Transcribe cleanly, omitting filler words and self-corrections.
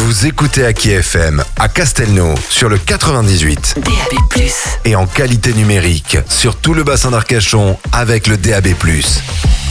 Vous écoutez Aki FM à Castelnau sur le 98. DAB+. Et en qualité numérique sur tout le bassin d'Arcachon avec le DAB+.